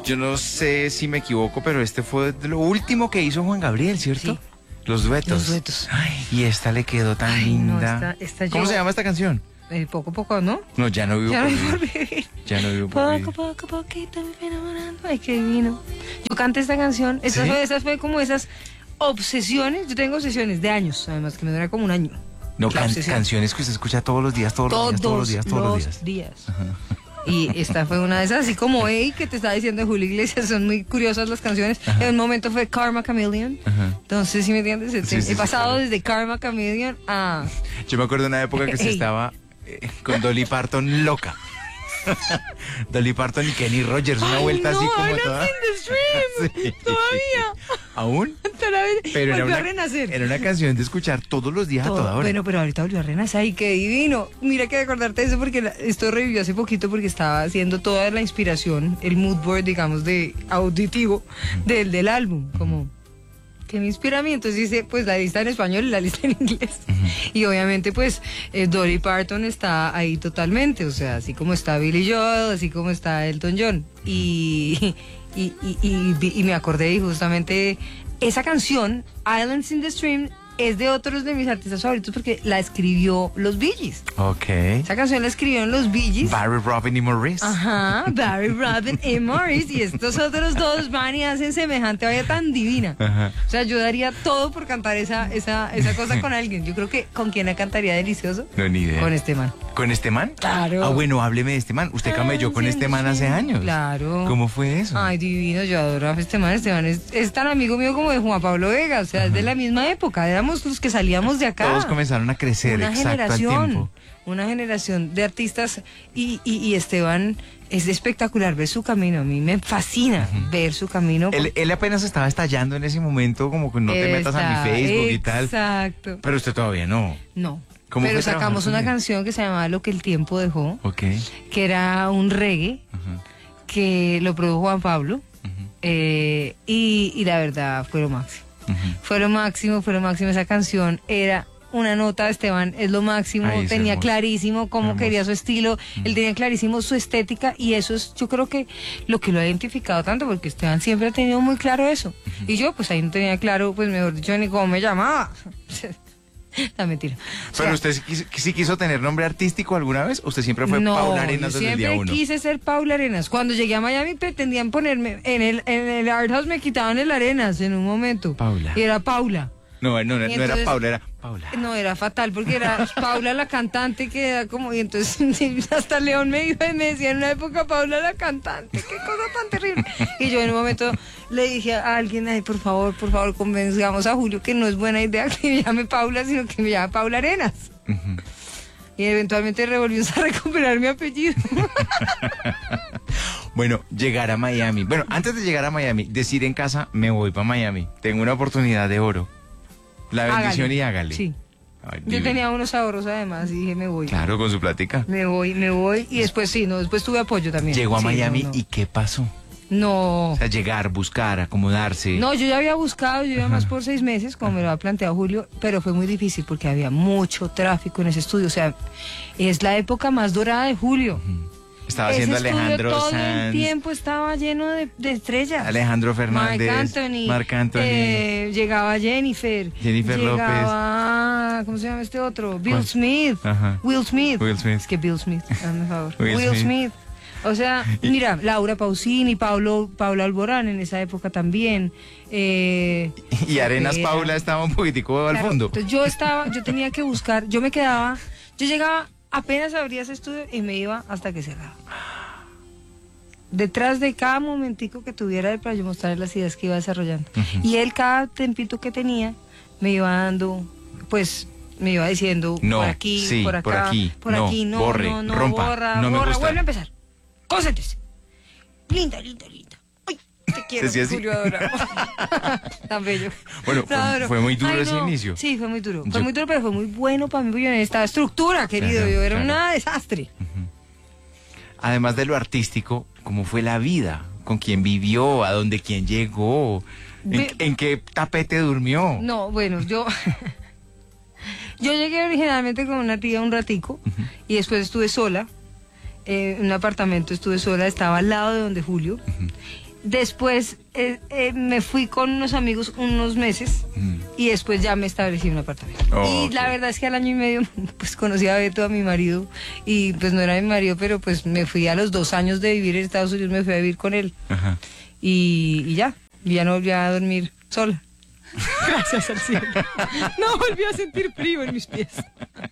Yo no sé si me equivoco, pero este fue lo último que hizo Juan Gabriel, ¿cierto? Sí. Los duetos. Los duetos. Ay, y esta le quedó tan Ay, no, linda. esta ¿Cómo yo- se llama esta canción? Poco, ¿no? No, ya no vivo Ya por no vivo vivir. por vivir. Ya no vivo por vivir. Poquito, me fui enamorando. Ay, qué divino. Yo canté esta canción. Esa ¿Sí? fue como esas obsesiones. Yo tengo obsesiones de años, además, que me dura como un año. No, La obsesión. canciones que usted escucha todos los días. Todos los días. Y esta fue una de esas, así como Hey, que te estaba diciendo Julio Iglesias, son muy curiosas las canciones. En un momento fue Karma Chameleon. Ajá. Entonces, ¿sí me entiendes? Sí, He pasado claro. desde Karma Chameleon a... Yo me acuerdo de una época que se Ey. estaba con Dolly Parton loca. Dolly Parton y Kenny Rogers, una Ay, vuelta no, así como Islands toda. in the Stream. Sí. Todavía. ¿Aún? Pero Volvió a renacer. era una canción de escuchar todos los días a toda hora. Bueno, pero ahorita volvió a renacer. Ay, qué divino. Mira que acordarte de eso porque esto revivió hace poquito porque estaba haciendo toda la inspiración, el mood board, digamos, de auditivo del álbum. Como, ¿qué me inspira a mí? Entonces dice, pues la lista en español y la lista en inglés. Y obviamente, pues, Dolly Parton está ahí totalmente. O sea, así como está Billy Joel, así como está Elton John. Y me acordé y justamente esa canción, Islands in the Stream, es de otros de mis artistas favoritos porque la escribió los Bee Gees. Ok. Esa canción la escribieron los Bee Gees. Barry, Robin y Maurice. Ajá, Barry, Robin y Maurice. Y estos otros dos van y hacen semejante vaya tan divina. Ajá. O sea, yo daría todo por cantar esa cosa con alguien. Yo creo que ¿con quién la cantaría delicioso? No, ni idea. Con este man. ¿Con este man? Claro. Ah, bueno, hábleme de este man. Usted camelló con este man hace años. Claro. ¿Cómo fue eso? Ay, divino, yo adoraba a este man. Este man es tan amigo mío como de Juan Pablo Vega. O sea, es de la misma época. Éramos los que salíamos de acá. Todos comenzaron a crecer, exacto, al tiempo. Una generación de artistas y Esteban es espectacular ver su camino. A mí me fascina ver su camino. Él apenas estaba estallando en ese momento, como que no te metas a mi Facebook y tal. Exacto. Pero usted todavía no. No. ¿Cómo Pero fue trabajar sacamos con una él? canción que se llamaba Lo que el tiempo dejó, Ok. que era un reggae que lo produjo Juan Pablo. Y la verdad fue lo máximo. Fue lo máximo. Esa canción era una nota. Esteban es lo máximo. Ay, es tenía hermoso. clarísimo cómo Hermoso. quería su estilo. Él tenía clarísimo su estética. Y eso es, yo creo que lo que lo ha identificado tanto, porque Esteban siempre ha tenido muy claro eso. Y yo, pues ahí no tenía claro, pues mejor dicho, ni cómo me llamaba. La mentira. O sea, ¿Pero usted sí quiso tener nombre artístico alguna vez? ¿O usted siempre fue Paula Arenas yo desde el día siempre 1? quise ser Paula Arenas. Cuando llegué a Miami pretendían ponerme en el Art House, me quitaban el Arenas en un momento. Paula. Y era Paula. No era entonces- Paula, era Paula. No, era fatal porque era Paula la cantante que era como... Y entonces hasta León me decía en una época Paula la cantante. Qué cosa tan terrible. Y yo en un momento le dije a alguien, ay, por favor, convenzamos a Julio que no es buena idea que me llame Paula, sino que me llame Paula Arenas. Y eventualmente revolvimos a recuperar mi apellido. Bueno, llegar a Miami. Bueno, antes de llegar a Miami, decir en casa, me voy para Miami. Tengo una oportunidad de oro. La bendición Hágale. y hágale. Sí. Ay, Yo divino. tenía unos ahorros además y dije, me voy. Claro, con su plática. Me voy. Y después después tuve apoyo también. Llegó a Sí, Miami no. y ¿qué pasó? No. O sea, llegar, buscar, acomodarse. No, yo ya había buscado, yo iba más por 6 meses, como me lo ha planteado Julio, pero fue muy difícil porque había mucho tráfico en ese estudio. O sea, es la época más dorada de Julio. Estaba Ese haciendo estudio Alejandro todo el Sanz, tiempo estaba lleno de estrellas. Alejandro Fernández, Marc Anthony. Llegaba Jennifer llegaba, ¿cómo se llama este otro? Bill ¿Cuál? Smith. Ajá. Will Smith. Will Smith. Es que Bill Smith, hazme favor. Will Will Smith. Smith. O sea, mira, Laura Pausini, Pablo Alborán en esa época también. Y Arenas Era- Paula estaba un poquitico al Claro, fondo. entonces yo tenía que buscar, yo llegaba, apenas abría ese estudio y me iba hasta que cerraba. Detrás de cada momentico que tuviera él para yo mostrarle las ideas que iba desarrollando. Y él cada tempito que tenía me iba dando, pues me iba diciendo No, por aquí, sí, por acá, por aquí, no, no, borre, no, rompa, borra, no me gusta. vuelve a empezar. Concéntrese. Linda. Ay, te quiero, Decía así. Julio, adorado. Tan bello. Bueno, Lo adoro. fue muy duro Ay, ese no. inicio. Sí, fue muy duro. Yo- Fue muy duro, pero fue muy bueno para mí porque yo necesitaba estructura, querido. Claro, Yo era claro. un desastre. Además de lo artístico, ¿cómo fue la vida? ¿Con quién vivió? ¿A dónde quién llegó? ¿En qué tapete durmió? No, bueno, yo llegué originalmente con una tía un ratico y después estuve sola en un apartamento, estuve sola, estaba al lado de donde Julio. Después me fui con unos amigos unos meses y después ya me establecí en un apartamento. Y la verdad es que al año y medio pues conocí a Beto, a mi marido, y pues no era mi marido, pero pues me fui a los 2 años de vivir en Estados Unidos, me fui a vivir con él. Y ya no volví a dormir sola. Gracias al cielo. No volví a sentir frío en mis pies.